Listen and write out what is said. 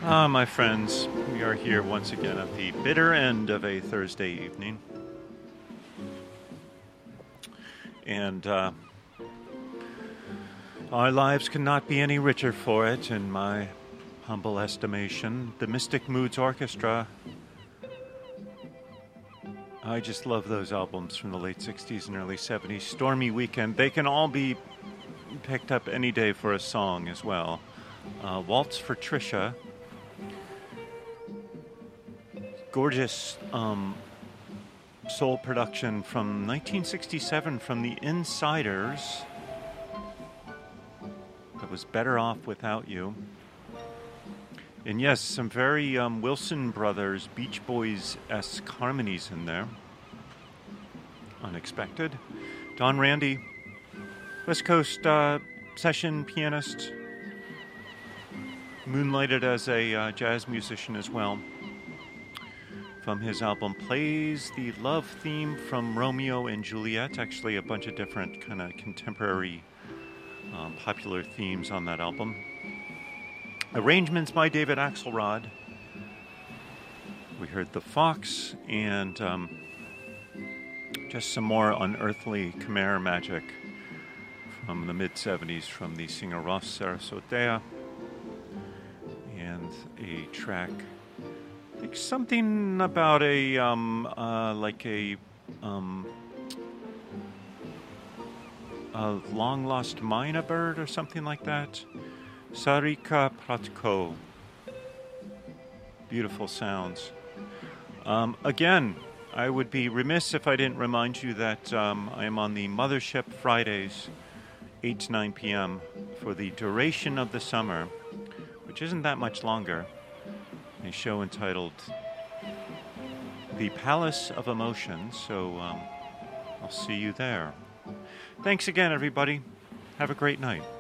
My friends, we are here once again at the bitter end of a Thursday evening. And our lives could not be any richer for it, in my humble estimation. The Mystic Moods Orchestra. I just love those albums from the late 60s and early 70s. Stormy Weekend. They can all be picked up any day for a song as well. Waltz for Trisha. Gorgeous soul production from 1967 from the Insiders. That was Better Off Without You. And yes, some very Wilson Brothers, Beach Boys-esque harmonies in there. Unexpected. Don Randy, West Coast session pianist, moonlighted as a jazz musician as well. From his album Plays the Love Theme from Romeo and Juliet. Actually, a bunch of different kind of contemporary popular themes on that album. Arrangements by David Axelrod. We heard The Fox and just some more unearthly Khmer magic from the mid-70s from the singer Ross Sarasotea. And a track, like something about a long-lost myna bird or something like that. Sarika Pratko. Beautiful sounds. Again, I would be remiss if I didn't remind you that I am on the Mothership Fridays, 8 to 9 p.m. for the duration of the summer, which isn't that much longer. A show entitled The Palace of Emotions, so I'll see you there. Thanks again, everybody. Have a great night.